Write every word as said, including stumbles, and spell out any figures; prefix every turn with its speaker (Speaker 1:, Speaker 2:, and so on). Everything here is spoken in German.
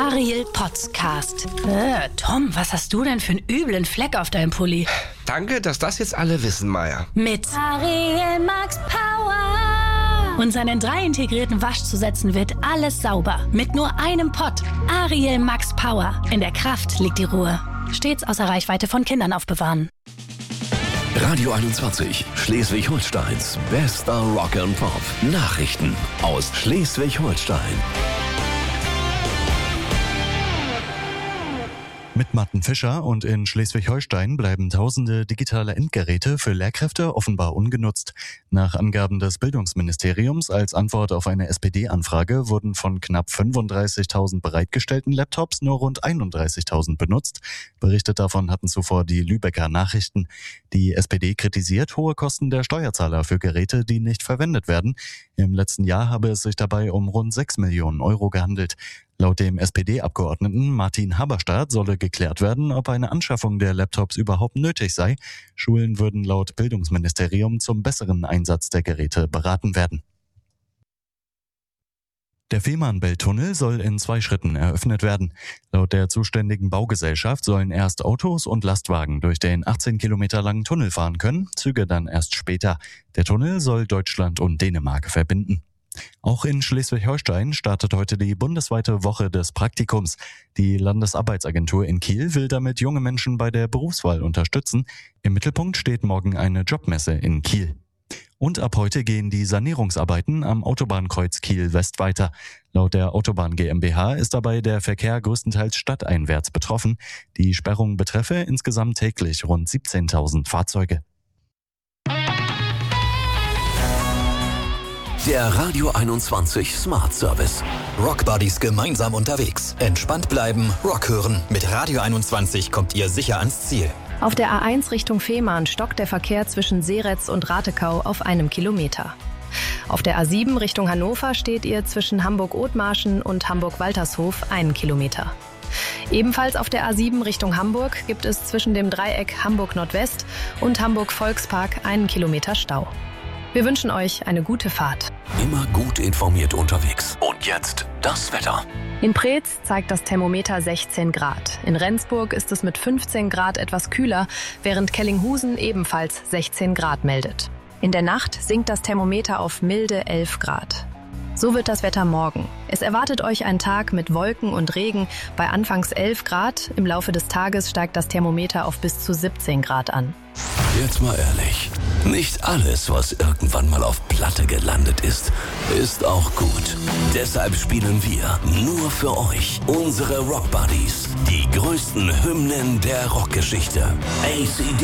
Speaker 1: Ariel Podcast. Äh, Tom, was hast du denn für einen üblen Fleck auf deinem Pulli?
Speaker 2: Danke, dass das jetzt alle wissen, Maya.
Speaker 1: Mit Ariel Max Power. Und seinen drei integrierten Waschzusätzen wird alles sauber. Mit nur einem Pott. Ariel Max Power. In der Kraft liegt die Ruhe. Stets außer Reichweite von Kindern aufbewahren.
Speaker 3: Radio einundzwanzig, Schleswig-Holsteins bester Rock and Pop. Nachrichten aus Schleswig-Holstein.
Speaker 4: Mit Martin Fischer und in Schleswig-Holstein bleiben tausende digitale Endgeräte für Lehrkräfte offenbar ungenutzt. Nach Angaben des Bildungsministeriums als Antwort auf eine S P D-Anfrage wurden von knapp fünfunddreißigtausend bereitgestellten Laptops nur rund einunddreißigtausend benutzt. Berichtet davon hatten zuvor die Lübecker Nachrichten. Die S P D kritisiert hohe Kosten der Steuerzahler für Geräte, die nicht verwendet werden. Im letzten Jahr habe es sich dabei um rund sechs Millionen Euro gehandelt. Laut dem S P D-Abgeordneten Martin Haberstadt solle geklärt werden, ob eine Anschaffung der Laptops überhaupt nötig sei. Schulen würden laut Bildungsministerium zum besseren Einsatz der Geräte beraten werden. Der Fehmarnbelt-Tunnel soll in zwei Schritten eröffnet werden. Laut der zuständigen Baugesellschaft sollen erst Autos und Lastwagen durch den achtzehn Kilometer langen Tunnel fahren können, Züge dann erst später. Der Tunnel soll Deutschland und Dänemark verbinden. Auch in Schleswig-Holstein startet heute die bundesweite Woche des Praktikums. Die Landesarbeitsagentur in Kiel will damit junge Menschen bei der Berufswahl unterstützen. Im Mittelpunkt steht morgen eine Jobmesse in Kiel. Und ab heute gehen die Sanierungsarbeiten am Autobahnkreuz Kiel-West weiter. Laut der Autobahn GmbH ist dabei der Verkehr größtenteils stadteinwärts betroffen. Die Sperrung betreffe insgesamt täglich rund siebzehntausend Fahrzeuge.
Speaker 3: Der Radio einundzwanzig Smart Service.
Speaker 5: Rock Buddies gemeinsam unterwegs. Entspannt bleiben, Rock hören. Mit Radio einundzwanzig kommt ihr sicher ans Ziel.
Speaker 6: Auf der A eins Richtung Fehmarn stockt der Verkehr zwischen Seretz und Ratekau auf einem Kilometer. Auf der A sieben Richtung Hannover steht ihr zwischen Hamburg-Othmarschen und Hamburg-Waltershof einen Kilometer. Ebenfalls auf der A sieben Richtung Hamburg gibt es zwischen dem Dreieck Hamburg-Nordwest und Hamburg-Volkspark einen Kilometer Stau. Wir wünschen euch eine gute Fahrt.
Speaker 3: Immer gut informiert unterwegs. Und jetzt das Wetter.
Speaker 6: In Preetz zeigt das Thermometer sechzehn Grad. In Rendsburg ist es mit fünfzehn Grad etwas kühler, während Kellinghusen ebenfalls sechzehn Grad meldet. In der Nacht sinkt das Thermometer auf milde elf Grad. So wird das Wetter morgen. Es erwartet euch ein Tag mit Wolken und Regen bei anfangs elf Grad. Im Laufe des Tages steigt das Thermometer auf bis zu siebzehn Grad an.
Speaker 3: Jetzt mal ehrlich, nicht alles, was irgendwann mal auf Platte gelandet ist, ist auch gut. Deshalb spielen wir nur für euch unsere Rock Buddies, die größten Hymnen der Rockgeschichte. A C